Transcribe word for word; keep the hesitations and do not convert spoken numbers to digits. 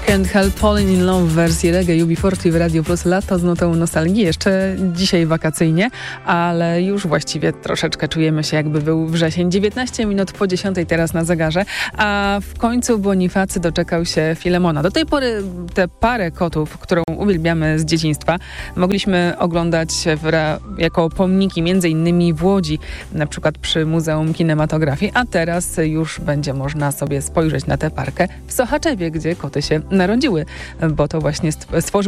Can't Help Falling in Love w wersji reggae U B czterdzieści w Radio Plus. Lato z nutą nostalgii, jeszcze dzisiaj wakacyjnie, ale już właściwie troszeczkę czujemy się, jakby był wrzesień. dziewiętnaście minut po dziesiątej teraz na zegarze, a w końcu Bonifacy doczekał się Filemona. Do tej pory tę parę kotów, którą uwielbiamy z dzieciństwa, mogliśmy oglądać w ra- jako pomniki, między innymi w Łodzi, na przykład przy Muzeum Kinematografii, a teraz już będzie można sobie spojrzeć na tę parkę w Sochaczewie, gdzie koty się narodziły, bo to właśnie stworzył